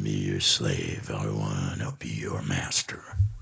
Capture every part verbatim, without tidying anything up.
be your slave. I wanna be your master.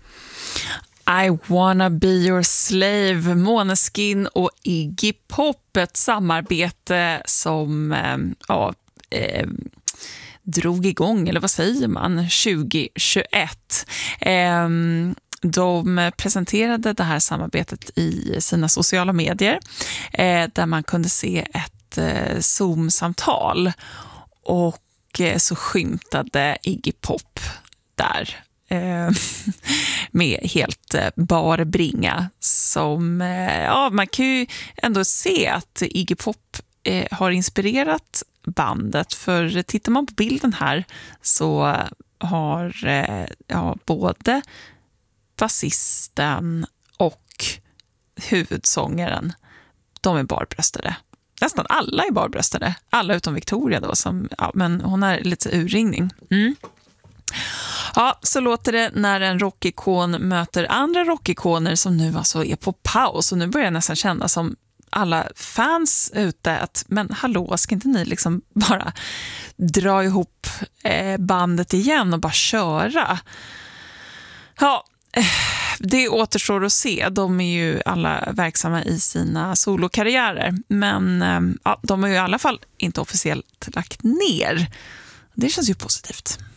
I wanna be your slave, Måneskin och Iggy Pop, ett samarbete som eh, ja, eh, drog igång, eller vad säger man, tjugohundratjugoett. Eh, de presenterade det här samarbetet i sina sociala medier eh, där man kunde se ett eh, Zoom-samtal, och eh, så skymtade Iggy Pop där med helt bar bringa som, ja, man kan ju ändå se att Iggy Pop har inspirerat bandet, för tittar man på bilden här så har ja, både basisten och huvudsångaren, de är barbröstade. Nästan alla är barbröstade, alla utom Victoria då, som, ja, men hon är lite urringning. Mm. Ja, så låter det när en rockikon möter andra rockikoner som nu alltså är på paus, och nu börjar jag nästan känna som alla fans ute att, men hallå, ska inte ni liksom bara dra ihop bandet igen och bara köra? Ja, det återstår att se. De är ju alla verksamma i sina solokarriärer, men ja, de har ju i alla fall inte officiellt lagt ner. Det känns ju positivt.